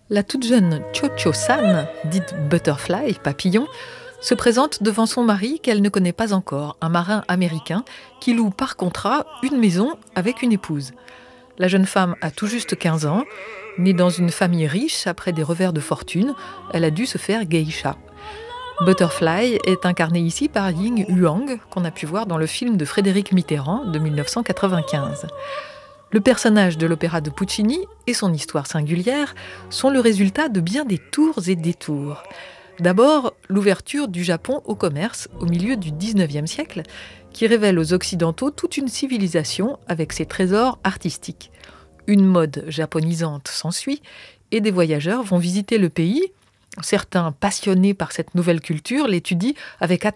La toute jeune Cho-Cho-san, dite Butterfly, papillon, se présente devant son mari qu'elle ne connaît pas encore, un marin américain qui loue par contrat une maison avec une épouse. La jeune femme a tout juste 15 ans, née dans une famille riche après des revers de fortune, elle a dû se faire geisha. Butterfly est incarnée ici par Ying Huang, qu'on a pu voir dans le film de Frédéric Mitterrand de 1995. Le personnage de l'opéra de Puccini et son histoire singulière sont le résultat de bien des tours et détours. D'abord, l'ouverture du Japon au commerce au milieu du XIXe siècle, qui révèle aux Occidentaux toute une civilisation avec ses trésors artistiques. Une mode japonisante s'ensuit et des voyageurs vont visiter le pays. Certains, passionnés par cette nouvelle culture, l'étudient avec